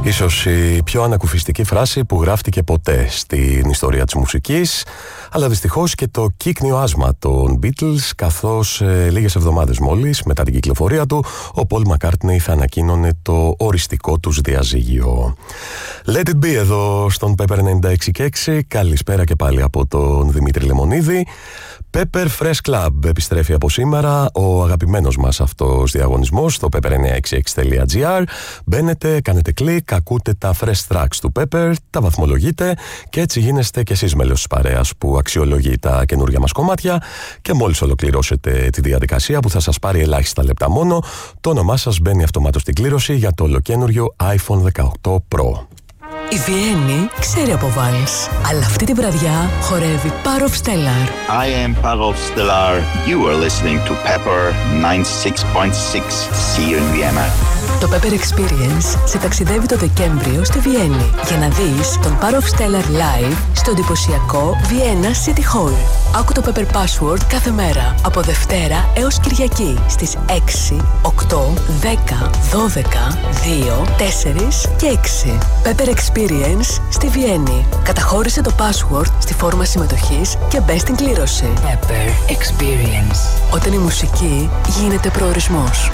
Ίσως η πιο ανακουφιστική φράση που γράφτηκε ποτέ στην ιστορία της μουσικής, αλλά δυστυχώς και το κύκνιο άσμα των Beatles, καθώς λίγες εβδομάδες μόλις μετά την κυκλοφορία του, ο Paul McCartney θα ανακοίνωνε το οριστικό τους διαζύγιο. Let it be εδώ στον Pepper 96,6. Καλησπέρα και πάλι από τον Δημήτρη Λεμονίδη. Pepper Fresh Club επιστρέφει από σήμερα, ο αγαπημένος μας αυτός διαγωνισμός στο pepper966.gr. Μπαίνετε, κάνετε κλικ, ακούτε τα fresh tracks του Pepper, τα βαθμολογείτε και έτσι γίνεστε κι εσείς μέλος της παρέας που αξιολογεί τα καινούργια μας κομμάτια, και μόλις ολοκληρώσετε τη διαδικασία που θα σας πάρει ελάχιστα λεπτά μόνο, το όνομά σας μπαίνει αυτομάτως στην κλήρωση για το ολοκαίνουργιο iPhone 18 Pro. Η Βιέννη ξέρει από βάλς, αλλά αυτή τη βραδιά χορεύει Parov Stellar. I am Parov Stellar. You are listening to Pepper 96.6. See you in Vienna. Το Pepper Experience σε ταξιδεύει το Δεκέμβριο στη Βιέννη για να δεις τον Parov Stellar live στο εντυπωσιακό Vienna City Hall. Άκου το Pepper Password κάθε μέρα από Δευτέρα έως Κυριακή στις 6, 8, 10, 12, 2, 4 και 6. Pepper Experience στη Βιέννη. Καταχώρησε το password στη φόρμα συμμετοχής και μπες στην κλήρωση. Pepper Experience. Όταν η μουσική γίνεται προορισμός.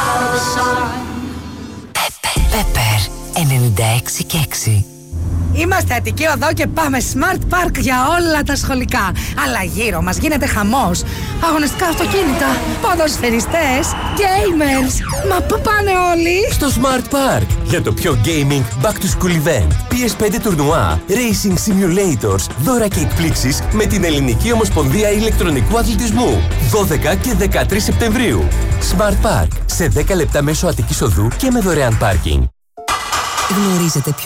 Pepper 96,6. Είμαστε Αττική Οδό και πάμε Smart Park για όλα τα σχολικά. Αλλά γύρω μας γίνεται χαμός. Αγωνιστικά αυτοκίνητα, ποδοσφαιριστές, gamers. Μα πού πάνε όλοι? Στο Smart Park για το πιο gaming back to school event. PS5 τουρνουά, racing simulators, δώρα και εκπλήξεις με την Ελληνική Ομοσπονδία Ηλεκτρονικού Αθλητισμού. 12 και 13 Σεπτεμβρίου. Smart Park σε 10 λεπτά μέσω Αττικής Οδού και με δωρεάν πάρκινγκ. Γνωρίζετε ποιο